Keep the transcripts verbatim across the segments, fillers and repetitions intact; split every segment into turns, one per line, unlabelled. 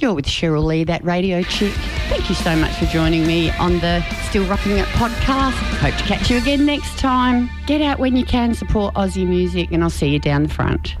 You're with Cheryl Lee, that radio chick. Thank you so much for joining me on the Still Rocking It podcast. Hope to catch you again next time. Get out when you can, support Aussie music, and I'll see you down the front.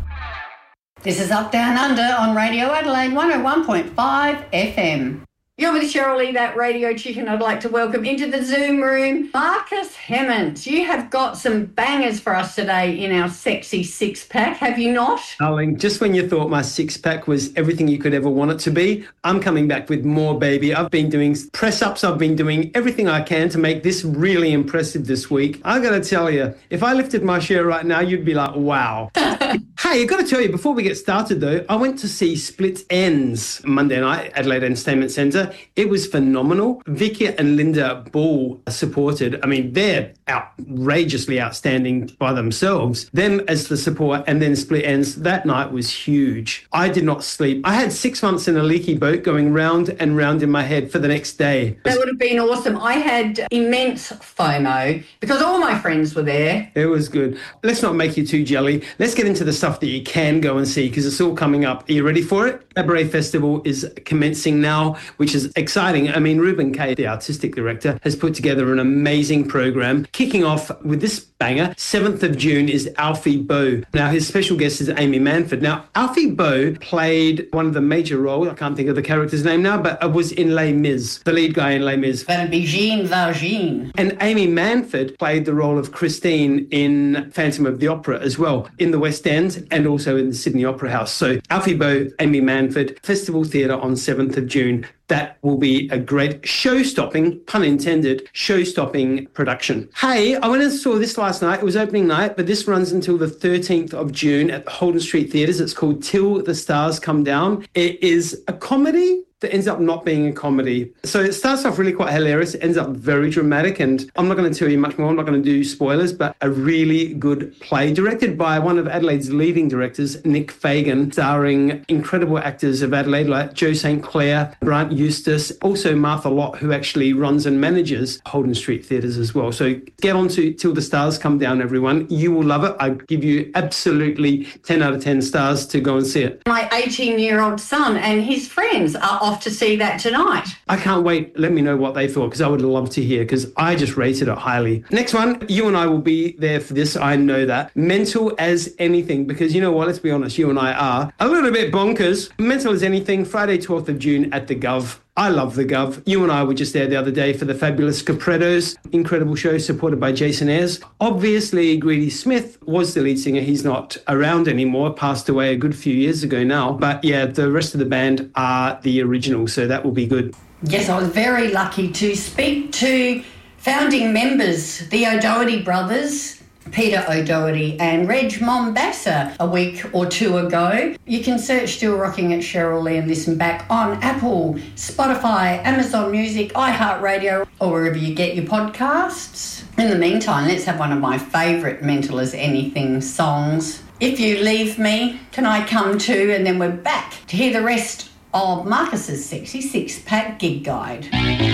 This is Up Down Under on Radio Adelaide one oh one point five F M. You're with Cheryl Lee, that radio chick, and I'd like to welcome into the Zoom room Marcus Hemmant. You have got some bangers for us today in our sexy six-pack, have you not?
Darling, just when you thought my six-pack was everything you could ever want it to be, I'm coming back with more, baby. I've been doing press-ups. I've been doing everything I can to make this really impressive this week. I got to tell you, if I lifted my share right now, you'd be like, wow. Hey, I've got to tell you, before we get started, though, I went to see Split Ends Monday night at Adelaide Entertainment Centre. It was phenomenal. Vicky and Linda Ball supported. I mean, they're outrageously outstanding by themselves. Them as the support, and then Split Ends. That night was huge. I did not sleep. I had six months in a leaky boat going round and round in my head for the next day.
That would have been awesome. I had immense FOMO because all my friends were there.
It was good. Let's not make you too jelly. Let's get into the stuff that you can go and see because it's all coming up. Are you ready for it? Cabaret Festival is commencing now, which is exciting. I mean, Ruben Kay, the artistic director, has put together an amazing program. Kicking off with this banger, seventh of June is Alfie Boe. Now, his special guest is Amy Manford. Now, Alfie Boe played one of the major roles, I can't think of the character's name now, but it was in Les Mis, the lead guy in Les Mis.
That'd be Jean Valjean.
And Amy Manford played the role of Christine in Phantom of the Opera as well, in the West End and also in the Sydney Opera House. So Alfie Boe, Amy Manford, Festival Theatre on seventh of June. That will be a great show-stopping, pun intended, show-stopping production. Hey, I went and saw this last night. It was opening night, but this runs until the thirteenth of June at the Holden Street Theatres. It's called Till the Stars Come Down. It is a comedy that ends up not being a comedy. So it starts off really quite hilarious. It ends up very dramatic, and I'm not going to tell you much more. I'm not going to do spoilers, but a really good play directed by one of Adelaide's leading directors, Nick Fagan, starring incredible actors of Adelaide like Joe Saint Clair, Grant Eustace, also Martha Lott, who actually runs and manages Holden Street Theatres as well. So get on to Till the Stars Come Down, everyone. You will love it. I give you absolutely ten out of ten stars to go and see it.
My eighteen-year-old son and his friends are off to see that tonight.
I can't wait. Let me know what they thought because I would love to hear because I just rated it highly. Next one, you and I will be there for this. I know that. Mental as anything because you know what? Let's be honest. You and I are a little bit bonkers. Mental as anything. Friday, twelfth of June at the Gov. I love the Gov. You and I were just there the other day for the fabulous Caprettos. Incredible show supported by Jason Ayres. Obviously, Greedy Smith was the lead singer. He's not around anymore, passed away a good few years ago now. But yeah, the rest of the band are the original, so that will be good.
Yes, I was very lucky to speak to founding members, the O'Doherty brothers, Peter O'Doherty and Reg Mombassa a week or two ago. You can search Still Rocking It Cheryl Lee and listen back on Apple, Spotify, Amazon Music, iHeartRadio, or wherever you get your podcasts. In the meantime, let's have one of my favourite Mental as Anything songs. If You Leave Me, Can I Come Too? And then we're back to hear the rest of Marcus's Sexy Six-Pack Gig Guide.